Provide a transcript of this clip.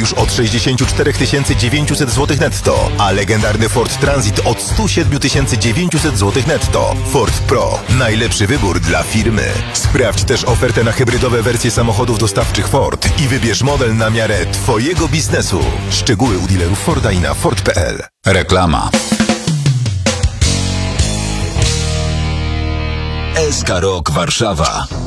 już od 64 900 zł netto, a legendarny Ford Transit od 107 900 zł netto. Ford Pro. Najlepszy wybór dla firmy. Sprawdź też ofertę na hybrydowe wersje samochodów dostawczych Ford i wybierz model na miarę Twojego biznesu. Szczegóły u dealerów Forda i na Ford.pl. Reklama. SK Rok Warszawa.